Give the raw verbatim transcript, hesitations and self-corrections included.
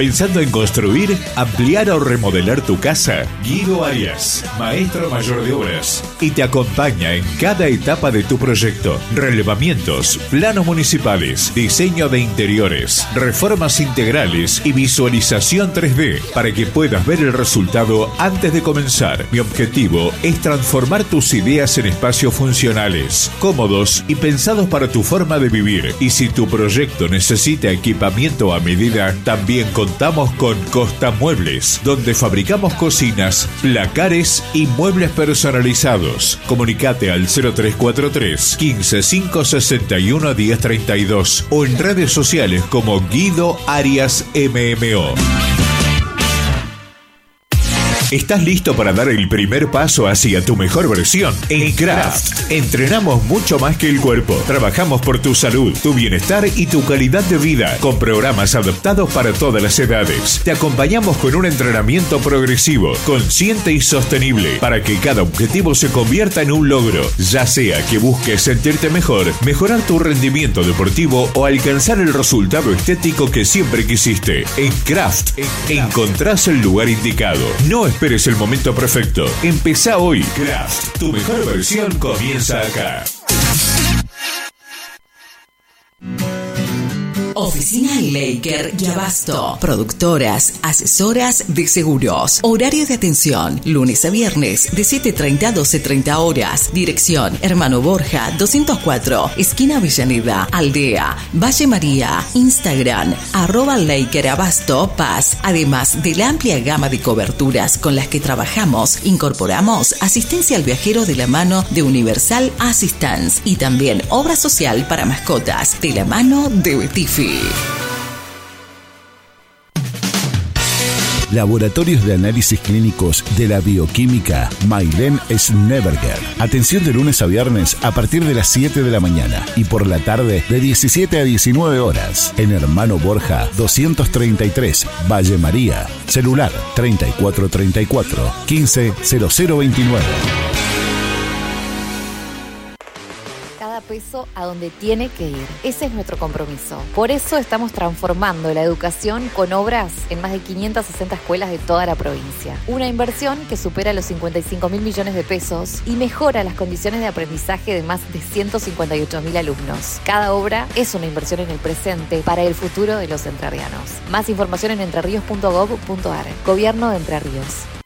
¿Pensando en construir, ampliar o remodelar tu casa? Guido Arias, maestro mayor de obras, y te acompaña en cada etapa de tu proyecto. Relevamientos, planos municipales, diseño de interiores, reformas integrales y visualización tres D para que puedas ver el resultado antes de comenzar. Mi objetivo es transformar tus ideas en espacios funcionales, cómodos y pensados para tu forma de vivir. Y si tu proyecto necesita equipamiento a medida, también contamos con Costa Muebles, donde fabricamos cocinas, placares y muebles personalizados. Comunicate al cero tres cuatro tres, quince, cinco sesenta y uno, diez treinta y dos o en redes sociales como Guido Arias M M O. ¿Estás listo para dar el primer paso hacia tu mejor versión? En Craft, entrenamos mucho más que el cuerpo. Trabajamos por tu salud, tu bienestar y tu calidad de vida, con programas adaptados para todas las edades. Te acompañamos con un entrenamiento progresivo, consciente y sostenible, para que cada objetivo se convierta en un logro, ya sea que busques sentirte mejor, mejorar tu rendimiento deportivo o alcanzar el resultado estético que siempre quisiste. En Craft, encontrás el lugar indicado. No es Esperes el momento perfecto. Empezá hoy. Craft, tu mejor versión comienza acá. Oficina Laker y Abasto. Productoras, asesoras de seguros. Horario de atención, lunes a viernes, de siete treinta a doce treinta horas. Dirección, Hermano Borja, doscientos cuatro, esquina Avellaneda, Aldea, Valle María. Instagram, arroba Laker Abasto Paz. Además de la amplia gama de coberturas con las que trabajamos, incorporamos asistencia al viajero de la mano de Universal Assistance y también obra social para mascotas de la mano de Betifi. Laboratorios de Análisis Clínicos de la Bioquímica Mailén Sneberger. Atención de lunes a viernes a partir de las siete de la mañana y por la tarde de diecisiete a diecinueve horas. En Hermano Borja doscientos treinta y tres, Valle María. Celular treinta y cuatro treinta y cuatro, quince cero cero veintinueve. Peso a donde tiene que ir. Ese es nuestro compromiso. Por eso estamos transformando la educación con obras en más de quinientas sesenta escuelas de toda la provincia. Una inversión que supera los cincuenta y cinco mil millones de pesos y mejora las condiciones de aprendizaje de más de ciento cincuenta y ocho mil alumnos. Cada obra es una inversión en el presente para el futuro de los entrerrianos. Más información en entrerríos punto gob punto ar. Gobierno de Entre Ríos.